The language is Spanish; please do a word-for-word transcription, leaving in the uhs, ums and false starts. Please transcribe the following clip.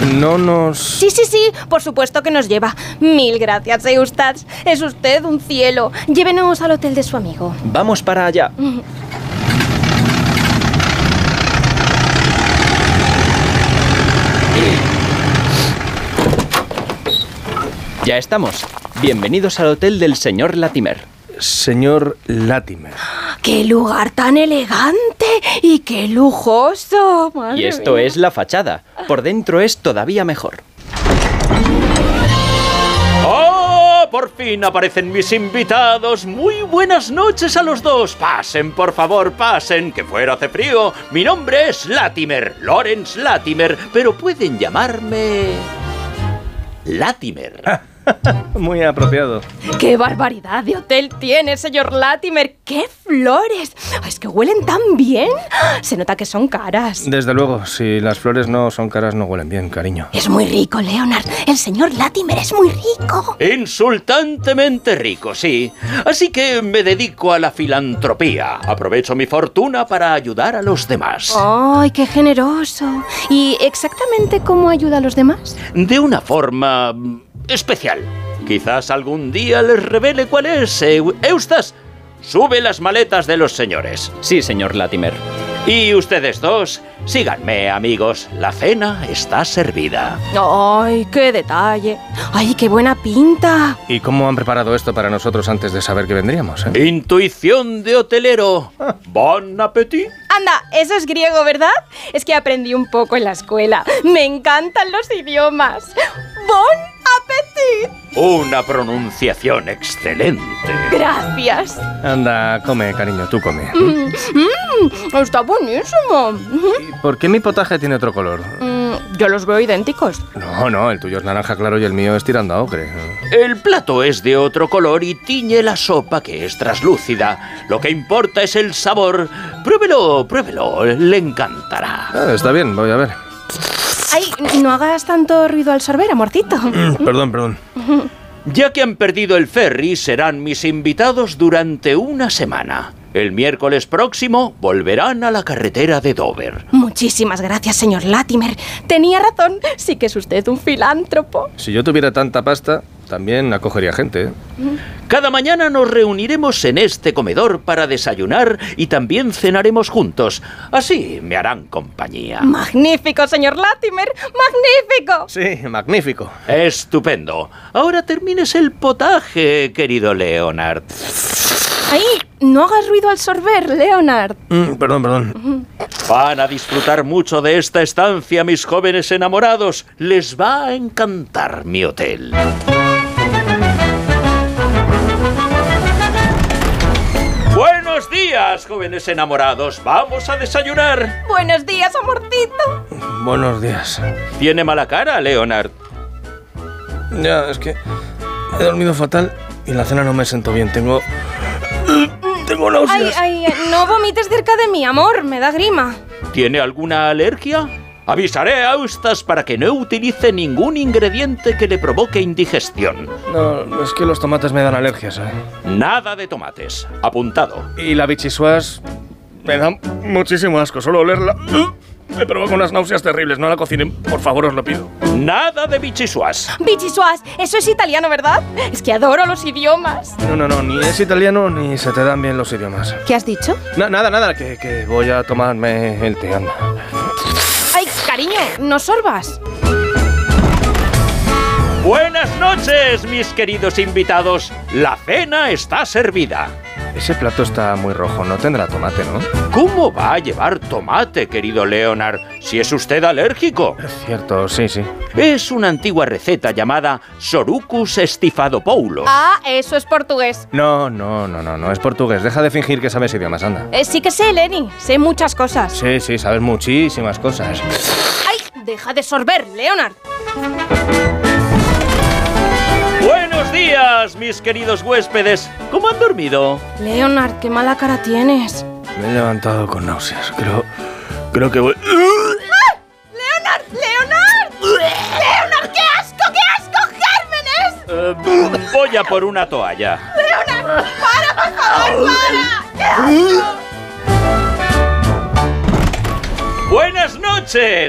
No nos... Sí, sí, sí, por supuesto que nos lleva. Mil gracias, Eustace. Es usted un cielo. Llévenos al hotel de su amigo. Vamos para allá. Ya estamos. Bienvenidos al hotel del señor Latimer. Señor Latimer. ¡Qué lugar tan elegante y qué lujoso! Madre Y esto mía. es la fachada. Por dentro es todavía mejor. ¡Oh! Por fin aparecen mis invitados. Muy buenas noches a los dos. Pasen, por favor, pasen, que fuera hace frío. Mi nombre es Latimer, Lawrence Latimer, pero pueden llamarme Latimer. Muy apropiado. ¡Qué barbaridad de hotel tiene, señor Latimer! ¡Qué flores! Es que huelen tan bien. Se nota que son caras. Desde luego, si las flores no son caras, no huelen bien, cariño. Es muy rico, Leonard. El señor Latimer es muy rico. Insultantemente rico, sí. Así que me dedico a la filantropía. Aprovecho mi fortuna para ayudar a los demás. ¡Ay, qué generoso! ¿Y exactamente cómo ayuda a los demás? De una forma mm, especial. Quizás algún día les revele cuál es. Eu- Eustace, sube las maletas de los señores. Sí, señor Latimer. Y ustedes dos, síganme, amigos. La cena está servida. ¡Ay, qué detalle! ¡Ay, qué buena pinta! ¿Y cómo han preparado esto para nosotros antes de saber que vendríamos, eh? Intuición de hotelero. Bon appetit. Anda, eso es griego, ¿verdad? Es que aprendí un poco en la escuela. Me encantan los idiomas. ¡Bon appetit! Una pronunciación excelente. Gracias. Anda, come, cariño, tú come. Mm, mm, está buenísimo. ¿Y por qué mi potaje tiene otro color? Mm, yo los veo idénticos. No, no, el tuyo es naranja claro y el mío es tirando a ocre. El plato es de otro color y tiñe la sopa, que es traslúcida. Lo que importa es el sabor. Pruébelo, pruébelo, le encantará. Ah, está bien, voy a ver. Ay, no hagas tanto ruido al sorber, amorcito. Perdón, perdón. Ya que han perdido el ferry, serán mis invitados durante una semana. El miércoles próximo volverán a la carretera de Dover. Muchísimas gracias, señor Latimer. Tenía razón, sí que es usted un filántropo. Si yo tuviera tanta pasta, también acogería gente, ¿eh? Cada mañana nos reuniremos en este comedor para desayunar y también cenaremos juntos. Así me harán compañía. Magnífico, señor Latimer, magnífico. Sí, magnífico. Estupendo. Ahora termines el potaje, querido Leonard. Ay, no hagas ruido al sorber, Leonard. Mm, perdón, perdón. Van a disfrutar mucho de esta estancia, mis jóvenes enamorados. Les va a encantar mi hotel. Buenos días, jóvenes enamorados. Vamos a desayunar. Buenos días, amorcito. Buenos días. ¿Tiene mala cara, Leonard? Ya, es que he dormido fatal y la cena no me sentó bien. Tengo... Tengo Ay, náuseas. ay, no vomites cerca de mí, amor, me da grima. ¿Tiene alguna alergia? Avisaré a Eustace para que no utilice ningún ingrediente que le provoque indigestión. No, es que los tomates me dan alergias, ¿eh? Nada de tomates. Apuntado. Y la bichisuas me da muchísimo asco. Solo olerla me provoca unas náuseas terribles. No la cocinen, por favor, os lo pido. Nada de bichisuas. Bichisuas, eso es italiano, ¿verdad? Es que adoro los idiomas. No, no, no, ni es italiano ni se te dan bien los idiomas. ¿Qué has dicho? Na- nada, nada, que, que voy a tomarme el té, anda. Ay, cariño, no sorbas. Buenas noches, mis queridos invitados. La cena está servida. Ese plato está muy rojo, no tendrá tomate, ¿no? ¿Cómo va a llevar tomate, querido Leonard, si es usted alérgico? Es cierto, sí, sí. Es una antigua receta llamada Sorucus Stifadopoulos. Ah, eso es portugués. No, no, no, no, no es portugués. Deja de fingir que sabes idiomas, anda. Eh, sí que sé, Lenny, sé muchas cosas. Sí, sí, sabes muchísimas cosas. Ay, deja de sorber, Leonard. Buenos días, mis queridos huéspedes. ¿Cómo han dormido? Leonard, qué mala cara tienes. Me he levantado con náuseas. Creo, creo que voy... ¡Ah! ¡Leonard! ¡Leonard! ¡Leonard, qué asco, qué asco! ¡Gérmenes! Eh, voy a por una toalla. ¡Leonard! ¡Para, por favor, para! ¡Qué asco! Buenas noches.